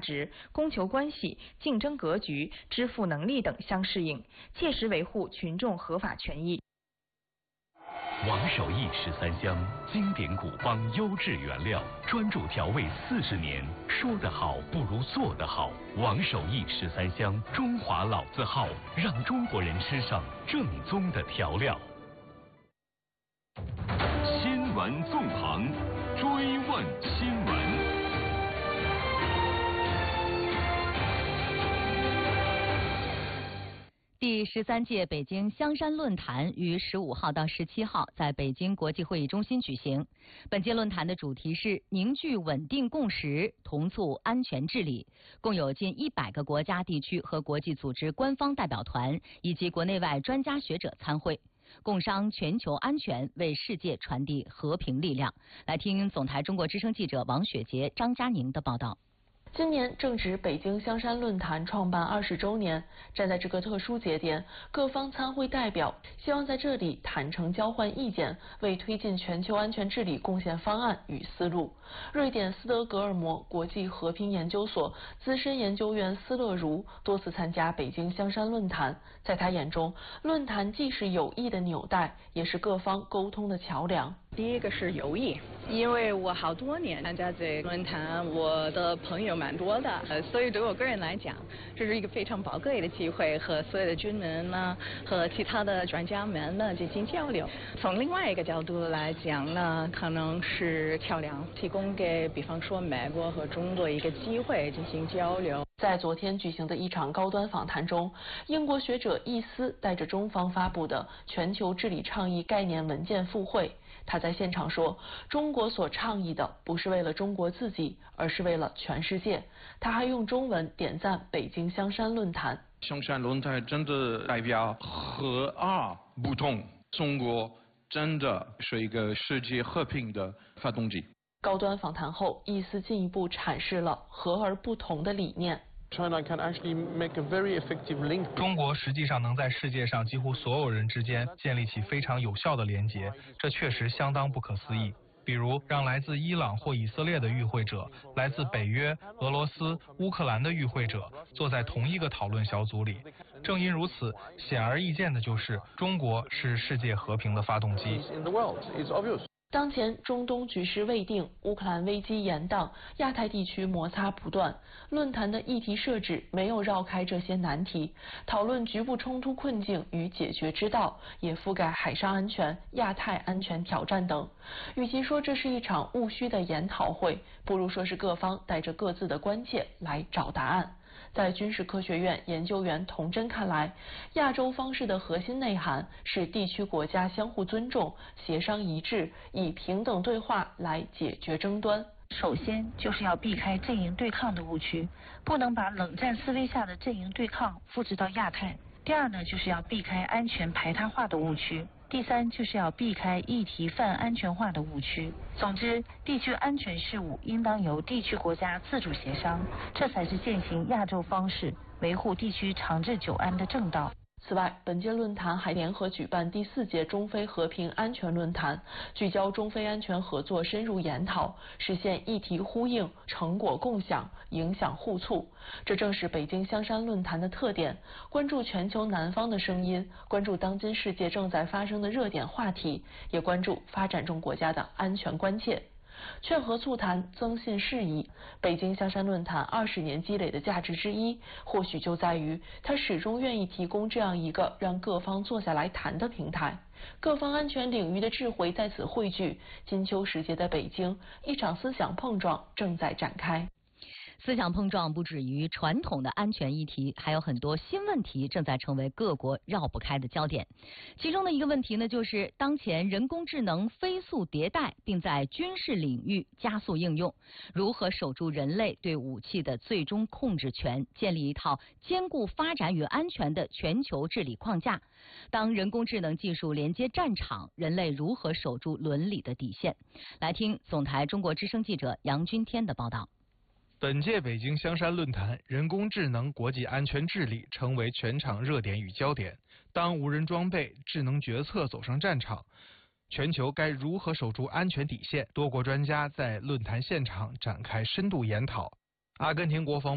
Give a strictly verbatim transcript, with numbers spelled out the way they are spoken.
值、供求关系、竞争格局、支付能力等相适应，切实维护群众合法权益。 王守义十三香，经典古方优质原料，专注调味四十年，说得好不如做得好。王守义十三香，中华老字号，让中国人吃上正宗的调料。新闻纵横，追问新闻。 第十三届北京香山论坛于十五号到十七号在北京国际会议中心举行。本届论坛的主题是凝聚稳定共识，同促安全治理。共有近一百个国家、地区和国际组织官方代表团以及国内外专家学者参会，共商全球安全，为世界传递和平力量。来听总台中国之声记者王雪杰、张佳宁的报道。 今年正值北京香山论坛创办二十周年，站在这个特殊节点，各方参会代表希望在这里坦诚交换意见，为推进全球安全治理贡献方案与思路。瑞典斯德哥尔摩国际和平研究所资深研究员斯乐如多次参加北京香山论坛，在他眼中，论坛既是友谊的纽带，也是各方沟通的桥梁。 第一个是友谊，因为我好多年参加这个论坛，我的朋友蛮多的，呃，所以对我个人来讲，这是一个非常宝贵的机会，和所有的军人呢，和其他的专家们呢进行交流。从另外一个角度来讲呢，可能是桥梁，提供给比方说美国和中国一个机会进行交流。 在昨天举行的一场高端访谈中，英国学者易思带着中方发布的全球治理倡议概念文件赴会。他在现场说，中国所倡议的不是为了中国自己，而是为了全世界。他还用中文点赞北京香山论坛。 香山论坛真的代表和而不同，中国真的是一个世界和平的发动机。 高端访谈后，易思进一步阐释了和而不同的理念。 China can actually make a very effective link. 中国实际上能在世界上几乎所有人之间建立起非常有效的连结，这确实相当不可思议。比如让来自伊朗或以色列的与会者，来自北约、俄罗斯、乌克兰的与会者坐在同一个讨论小组里。正因如此，显而易见的就是中国是世界和平的发动机。 当前中东局势未定，乌克兰危机延宕，亚太地区摩擦不断。论坛的议题设置没有绕开这些难题，讨论局部冲突困境与解决之道，也覆盖海上安全、亚太安全挑战等。与其说这是一场务虚的研讨会，不如说是各方带着各自的关切来找答案。在军事科学院研究员童真看来，亚洲方式的核心内涵是地区国家相互尊重、协商一致，以平等对话来解决争端。 首先就是要避开阵营对抗的误区，不能把冷战思维下的阵营对抗复制到亚太。第二呢，就是要避开安全排他化的误区。第三，就是要避开议题泛安全化的误区。总之，地区安全事务应当由地区国家自主协商，这才是践行亚洲方式、维护地区长治久安的正道。 此外，本届论坛还联合举办第四届中非和平安全论坛，聚焦中非安全合作深入研讨，实现议题呼应、成果共享、影响互促。这正是北京香山论坛的特点，关注全球南方的声音，关注当今世界正在发生的热点话题，也关注发展中国家的安全关切。劝和促谈，增信释疑。北京香山论坛二十年积累的价值之一，或许就在于它始终愿意提供这样一个让各方坐下来谈的平台。各方安全领域的智慧在此汇聚，金秋时节的北京，一场思想碰撞正在展开。 思想碰撞不止于传统的安全议题，还有很多新问题正在成为各国绕不开的焦点。其中的一个问题呢，就是当前人工智能飞速迭代，并在军事领域加速应用，如何守住人类对武器的最终控制权，建立一套兼顾发展与安全的全球治理框架？当人工智能技术连接战场，人类如何守住伦理的底线？来听总台中国之声记者杨君天的报道。 本届北京香山论坛，人工智能国际安全治理成为全场热点与焦点。当无人装备、智能决策走上战场，全球该如何守住安全底线？多国专家在论坛现场展开深度研讨。阿根廷国防